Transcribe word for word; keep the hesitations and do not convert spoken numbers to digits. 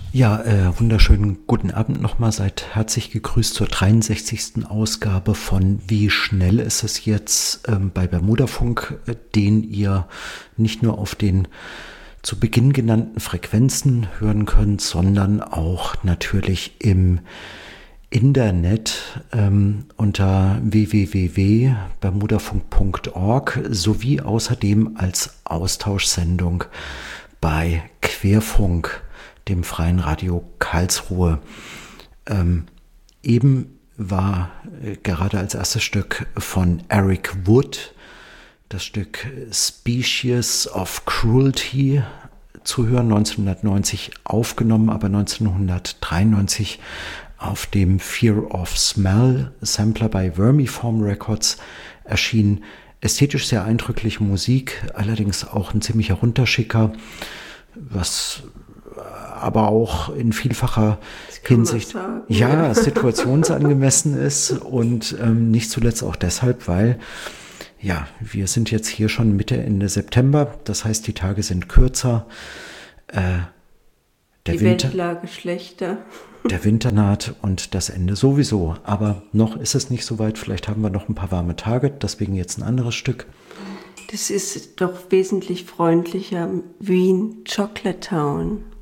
Ja, äh, wunderschönen guten Abend nochmal. Seid herzlich gegrüßt zur dreiundsechzigsten Ausgabe von Wie schnell ist es jetzt ähm, bei Bermudafunk, äh, den ihr nicht nur auf den zu Beginn genannten Frequenzen hören könnt, sondern auch natürlich im Internet ähm, unter w w w punkt bermudafunk punkt org sowie außerdem als Austauschsendung bei Querfunk, dem Freien Radio Karlsruhe. Ähm, eben war äh, gerade als erstes Stück von Eric Wood das Stück Species of Cruelty zu hören, neunzehnhundertneunzig aufgenommen, aber neunzehnhundertdreiundneunzig auf dem Fear of Smell Sampler bei Vermiform Records erschien. Ästhetisch sehr eindrückliche Musik, allerdings auch ein ziemlicher Runterschicker, was aber auch in vielfacher Hinsicht sagen, ja, situationsangemessen ist und ähm, nicht zuletzt auch deshalb, weil ja, wir sind jetzt hier schon Mitte, Ende September, das heißt, die Tage sind kürzer. Äh, der die Winter, Wettlage schlechter. Der Winter naht und das Ende sowieso. Aber noch ist es nicht so weit. Vielleicht haben wir noch ein paar warme Tage. Deswegen jetzt ein anderes Stück. Das ist doch wesentlich freundlicher. Wien Chocolate Town.